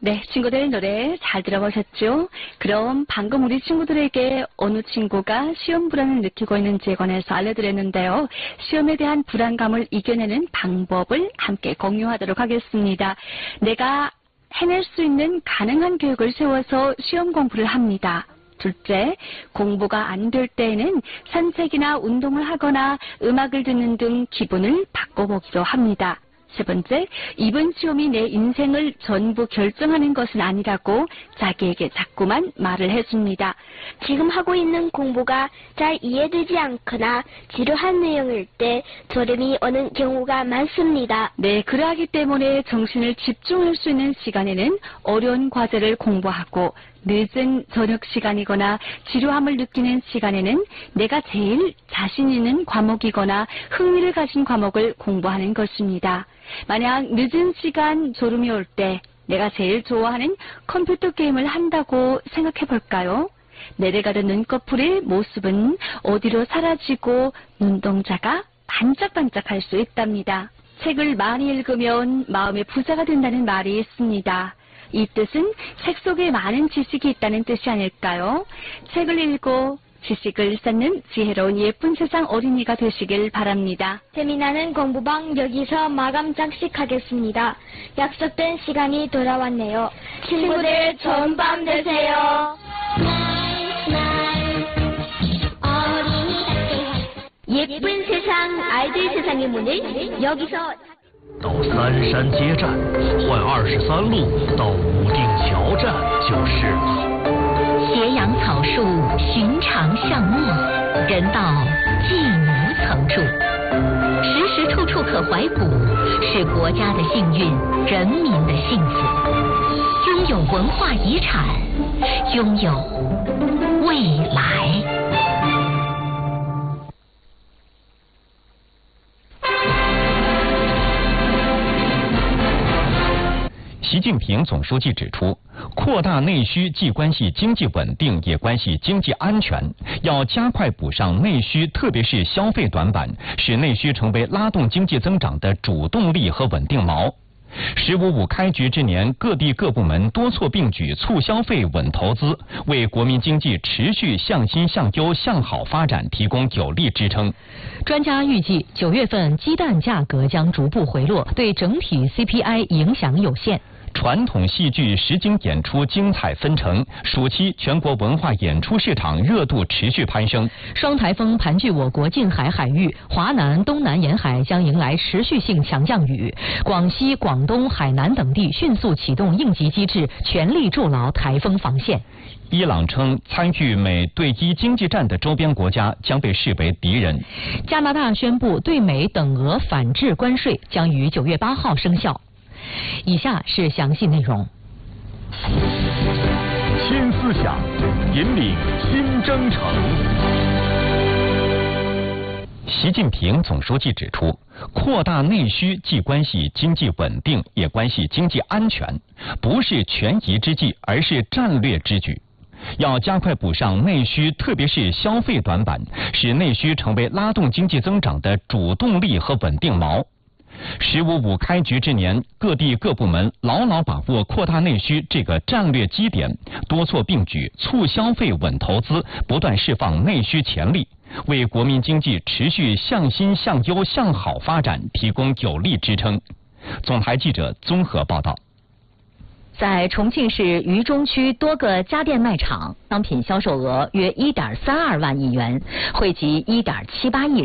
네, 친구들 노래 잘 들어보셨죠? 그럼 방금 우리 친구들에게 어느 친구가 시험 불안을 느끼고 있는지에 관해서 알려드렸는데요. 시험에 대한 불안감을 이겨내는 방법을 함께 공유하도록 하겠습니다. 내가 해낼 수 있는 가능한 계획을 세워서 시험 공부를 합니다. 둘째, 공부가 안 될 때에는 산책이나 운동을 하거나 음악을 듣는 등 기분을 바꿔보기도 합니다. 세 번째, 이번 시험이 내 인생을 전부 결정하는 것은 아니라고 자기에게 자꾸만 말을 해줍니다. 지금 하고 있는 공부가 잘 이해되지 않거나 지루한 내용일 때 졸음이 오는 경우가 많습니다. 네, 그러하기 때문에 정신을 집중할 수 있는 시간에는 어려운 과제를 공부하고 늦은 저녁 시간이거나 지루함을 느끼는 시간에는 내가 제일 자신 있는 과목이거나 흥미를 가진 과목을 공부하는 것입니다. 만약 늦은 시간 졸음이 올 때 내가 제일 좋아하는 컴퓨터 게임을 한다고 생각해 볼까요? 내려가던 눈꺼풀의 모습은 어디로 사라지고 눈동자가 반짝반짝할 수 있답니다. 책을 많이 읽으면 마음의 부자가 된다는 말이 있습니다. 이 뜻은 책 속에 많은 지식이 있다는 뜻이 아닐까요? 책을 읽고 지식을 쌓는 지혜로운 예쁜 세상 어린이가 되시길 바랍니다. 재미나는 공부방 여기서 마감 장식하겠습니다. 약속된 시간이 돌아왔네요. 친구들 좋은 밤 되세요. 예쁜 세상 아이들 세상의 문을 여기서 到三山接站，换23路到武定桥站就是了。 斜阳草树，寻常巷陌，人到寂无曾住。时时处处可怀古，是国家的幸运，人民的幸福。拥有文化遗产，拥有未来。 习近平总书记指出，扩大内需既关系经济稳定，也关系经济安全。要加快补上内需，特别是消费短板，使内需成为拉动经济增长的主动力和稳定锚。“15+5”开局之年，各地各部门多措并举，促消费、稳投资，为国民经济持续向新向优向好发展提供有力支撑。 专家预计，9月份鸡蛋价格将逐步回落，对整体 CPI 影响有限。 传统戏剧实景演出精彩纷呈，暑期全国文化演出市场热度持续攀升。 双台风盘踞我国近海海域，华南、东南沿海将迎来持续性强降雨。广西、广东、海南等地迅速启动应急机制，全力筑牢台风防线。 伊朗称，参与美对伊经济战的周边国家将被视为敌人。 加拿大宣布对美等额反制关税将于9月8号生效。以下是详细内容。 新思想引领新征程。 习近平总书记指出，扩大内需既关系经济稳定，也关系经济安全，不是权宜之计，而是战略之举。要加快补上内需，特别是消费短板，使内需成为拉动经济增长的主动力和稳定锚。“15+5”开局之年，各地各部门牢牢把握扩大内需这个战略基点，多措并举，促消费、稳投资，不断释放内需潜力，为国民经济持续向新向优向好发展提供有力支撑。总台记者综合报道。 在重庆市渝中区多个家电卖场，商品销售额约1.32万亿元，惠及1.78亿人。